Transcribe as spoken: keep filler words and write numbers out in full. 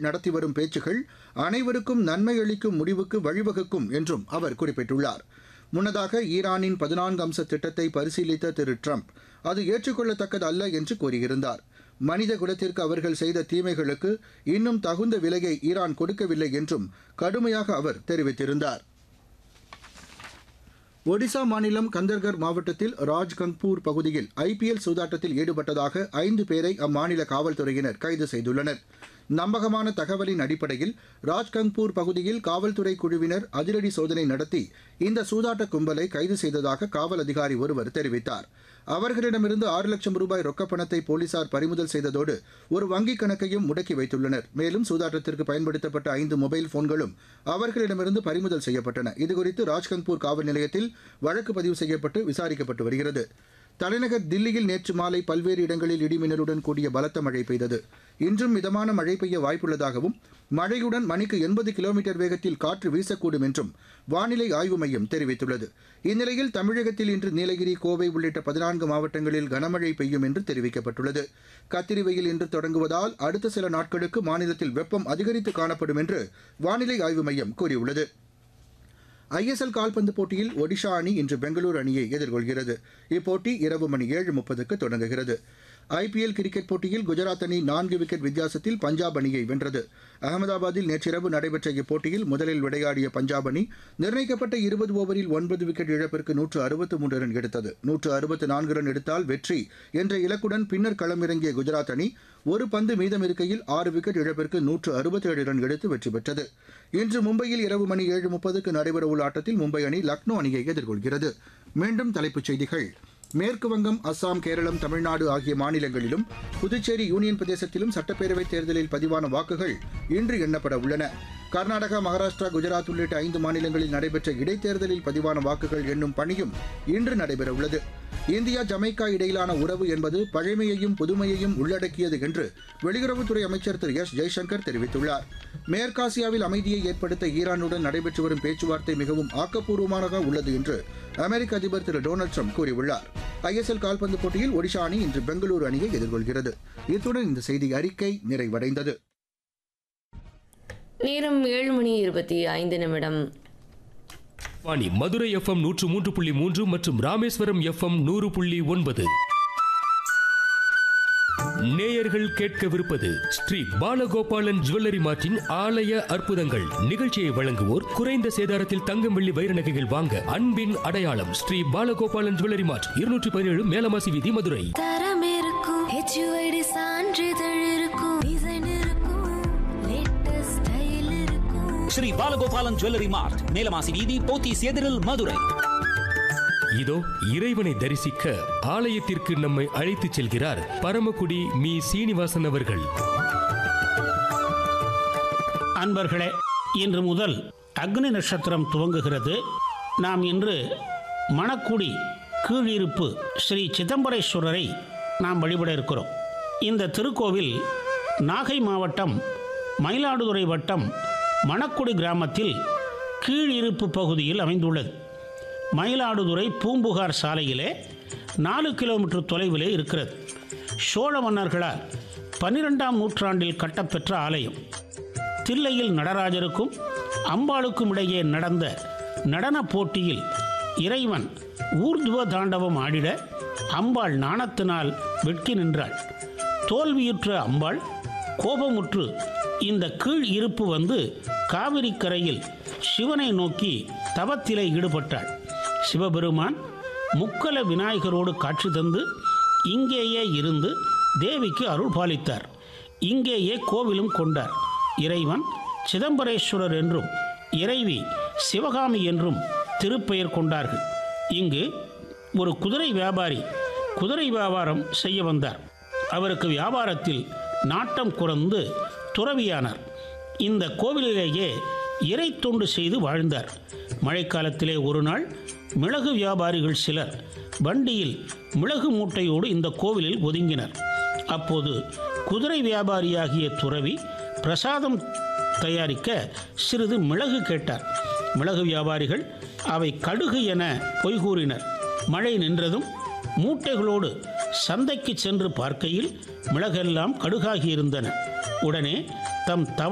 நடத்தி வரும் பேச்சுகள் அனைவருக்கும் நன்மை அளிக்கும் முடிவுக்கு வழிவகுக்கும் என்றும் அவர் குறிப்பிட்டுள்ளார். முன்னதாக ஈரானின் பதினான்கு அம்ச திட்டத்தை பரிசீலித்த திரு ட்ரம்ப் அது ஏற்றுக்கொள்ளத்தக்கது அல்ல என்று கூறியிருந்தார். மனித குலத்திற்கு அவர்கள் செய்த தீமைகளுக்கு இன்னும் தகுந்த விலையை ஈரான் கொடுக்கவில்லை என்றும் கடுமையாக அவர் தெரிவித்திருந்தார். ஒடிசா மாநிலம் கந்தர்கர் மாவட்டத்தில் ராஜ்கங்பூர் பகுதியில் ஐபிஎல் சூதாட்டத்தில் ஈடுபட்டதாக ஐந்து பேரை அம்மாநில காவல்துறையினர் கைது செய்துள்ளனர். நம்பகமான தகவலின் அடிப்படையில் ராஜ்கங்பூர் பகுதியில் காவல்துறை குழுவினர் அதிரடி சோதனை நடத்தி இந்த சூதாட்ட கும்பலை கைது செய்ததாக காவல் அதிகாரி ஒருவர் தெரிவித்தார். அவர்களிடமிருந்து ஆறு லட்சம் ரூபாய் ரொக்கப் பணத்தை போலீசார் பறிமுதல் செய்ததோடு ஒரு வங்கிக் கணக்கையும் முடக்கி வைத்துள்ளனர். மேலும் சூதாட்டத்திற்கு பயன்படுத்தப்பட்ட ஐந்து மொபைல் போன்களும் அவர்களிடமிருந்து பறிமுதல் செய்யப்பட்டன. இதுகுறித்து ராஜ்கங்பூர் காவல் நிலையத்தில் வழக்கு பதிவு செய்யப்பட்டு விசாரிக்கப்பட்டு வருகிறது. தலைநகர் தில்லியில் நேற்று மாலை பல்வேறு இடங்களில் இடிமின்னலுடன் கூடிய பலத்த மழை பெய்தது. இன்றும் மிதமான மழை பெய்ய வாய்ப்புள்ளதாகவும் மழையுடன் மணிக்கு எண்பது கிலோமீட்டர் வேகத்தில் காற்று வீசக்கூடும் என்றும் வானிலை ஆய்வு மையம் தெரிவித்துள்ளது. இந்நிலையில் தமிழகத்தில் இன்று நீலகிரி, கோவை உள்ளிட்ட பதினான்கு மாவட்டங்களில் கனமழை பெய்யும் என்று தெரிவிக்கப்பட்டுள்ளது. கத்திரி வெயில் இன்று தொடங்குவதால் அடுத்த சில நாட்களுக்கு மாநிலத்தில் வெப்பம் அதிகரித்து காணப்படும் என்று வானிலை ஆய்வு மையம் கூறியுள்ளது. ஐஎஸ்எல் கால்பந்து போட்டியில் ஒடிஷா அணி இன்று பெங்களூரு அணியை எதிர்கொள்கிறது. இப்போட்டி இரவு மணி ஏழு முப்பதுக்கு தொடங்குகிறது. ஐபிஎல் கிரிக்கெட் போட்டியில் குஜராத் அணி நான்கு விக்கெட் வித்தியாசத்தில் பஞ்சாப் அணியை வென்றது. அகமதாபாத்தில் நேற்றிரவு நடைபெற்ற இப்போட்டியில் முதலில் விளையாடிய பஞ்சாப் அணி நிர்ணயிக்கப்பட்ட இருபது ஓவரில் ஒன்பது விக்கெட் இழப்பிற்கு நூற்று அறுபத்து மூன்று ரன் எடுத்தது. நூற்று அறுபத்து நான்கு ரன் எடுத்தால் வெற்றி என்ற இலக்குடன் பின்னர் களமிறங்கிய குஜராத் அணி ஒரு பந்து மீதம் இருக்கையில் ஆறு விக்கெட் இழப்பிற்கு நூற்று அறுபத்தி ஏழு ரன் எடுத்து வெற்றி பெற்றது. இன்று மும்பையில் இரவு மணி ஏழு முப்பதுக்கு நடைபெறவுள்ள ஆட்டத்தில் மும்பை அணி லக்னோ அணியை எதிர்கொள்கிறது. மீண்டும் தலைப்புச் செய்திகள். மேற்குவங்கம், அஸ்ஸாம், கேரளம், தமிழ்நாடு ஆகிய மாநிலங்களிலும் புதுச்சேரி யூனியன் பிரதேசத்திலும் சட்டப்பேரவைத் தேர்தலில் பதிவான வாக்குகள் இன்று எண்ணப்பட உள்ளன. கர்நாடகா, மகாராஷ்டிரா, குஜராத் உள்ளிட்ட ஐந்து மாநிலங்களில் நடைபெற்ற இடைத்தேர்தலில் பதிவான வாக்குகள் எண்ணும் பணியும் இன்று நடைபெறவுள்ளது. இந்தியா ஜமைக்கா இடையிலான உறவு என்பது பழமையையும் புதுமையையும் உள்ளடக்கியது என்று வெளியுறவுத்துறை அமைச்சர் திரு எஸ் ஜெய்சங்கர் தெரிவித்துள்ளார். மேற்காசியாவில் அமைதியை ஏற்படுத்த ஈரானுடன் நடைபெற்று வரும் பேச்சுவார்த்தை மிகவும் ஆக்கப்பூர்வமானதாக உள்ளது என்று அமெரிக்க அதிபர் திரு டொனால்டு ட்ரம்ப் கூறியுள்ளார். ஐஎஸ்எல் கால்பந்து போட்டியில் ஒடிஷா அணி இன்று பெங்களூரு அணியை எதிர்கொள்கிறது. இத்துடன் இந்த செய்தி அறிக்கை நிறைவடைந்தது. நேரம் ஏழு மணி இருபத்தி ஐந்து நிமிடம். வாணி மதுரை எஃப்எம் நூற்று மூன்று புள்ளி மூன்று மற்றும் ராமேஸ்வரம் எஃப்எம் நூறு புள்ளி ஒன்பது. நேயர்கள் கேட்கவிருப்பது ஸ்ரீ பாலகோபாலன் ஜுவல்லரி மார்ட்டின் ஆலய அற்புதங்கள். நிகழ்ச்சியை வழங்குவோர் குறைந்த சேதாரத்தில் தங்கம், வெள்ளி, வைர நகைகள் வாங்க அன்பின் அடையாளம் ஸ்ரீ பாலகோபாலன் ஜுவல்லரி மார்ட், இருநூற்றி பதினேழு மேலமாசி வீதி, மதுரை. தரம் இருக்கும், ஹெச்யூஐடி சான்றிதழ் இருக்கும், டிசைன் இருக்கும், லேட்டஸ்ட் ஸ்டைல் இருக்கும். ஸ்ரீ பாலகோபாலன் ஜுவல்லரி மார்ட், மேலமாசி வீதி, போத்தீஸ் எதிரில், மதுரை. இதோ இறைவனை தரிசிக்க ஆலயத்திற்கு நம்மை அழைத்துச் செல்கிறார் பரமக்குடி மீ சீனிவாசன் அவர்கள். அன்பர்களே, இன்று முதல் அக்னி நட்சத்திரம் துவங்குகிறது. நாம் இன்று மணக்குடி கீழிருப்பு ஸ்ரீ சிதம்பரேஸ்வரரை நாம் வழிபட இருக்கிறோம். இந்த திருக்கோவில் நாகை மாவட்டம் மயிலாடுதுறை வட்டம் மணக்குடி கிராமத்தில் கீழிருப்பு பகுதியில் அமைந்துள்ளது. மயிலாடுதுறை பூம்புகார் சாலையிலே நாலு கிலோமீட்டர் தொலைவிலே இருக்கிறது. சோழ மன்னர்களால் பன்னிரெண்டாம் நூற்றாண்டில் கட்டப்பெற்ற ஆலயம். தில்லையில் நடராஜருக்கும் அம்பாளுக்கும் இடையே நடந்த நடன போட்டியில் இறைவன் ஊர்துவ தாண்டவம் ஆடிட அம்பாள் நாணத்தினால் வெட்கி நின்றாள். தோல்வியுற்ற அம்பாள் கோபமுற்று இந்த கீழ் இருப்பு வந்து காவிரி கரையில் சிவனை நோக்கி தவத்திலே ஈடுபட்டாள். சிவபெருமான் முக்கல விநாயகரோடு காட்சி தந்து இங்கேயே இருந்து தேவிக்கு அருள் பாலித்தார். இங்கேயே கோவிலும் கொண்டார். இறைவன் சிதம்பரேஸ்வரர் என்றும் இறைவி சிவகாமி என்றும் திருப்பெயர் கொண்டார்கள். இங்கு ஒரு குதிரை வியாபாரி குதிரை வியாபாரம் செய்ய வந்தார். அவருக்கு வியாபாரத்தில் நாட்டம் குறைந்து துறவியானார். இந்த கோவிலிலேயே இறை தொண்டு செய்து வாழ்ந்தார். மழைக்காலத்திலே ஒரு நாள் மிளகு வியாபாரிகள் சிலர் வண்டியில் மிளகு மூட்டையோடு இந்த கோவிலில் ஒதுங்கினர். அப்போது குதிரை வியாபாரியாகிய துறவி பிரசாதம் தயாரிக்க சிறிது மிளகு கேட்டார். மிளகு வியாபாரிகள் அவை கடுகு என பொய் கூறினர். மழை நின்றதும் மூட்டைகளோடு சந்தைக்கு சென்று பார்க்கையில் மிளகெல்லாம் கடுகாகி இருந்தன. உடனே தம் தவ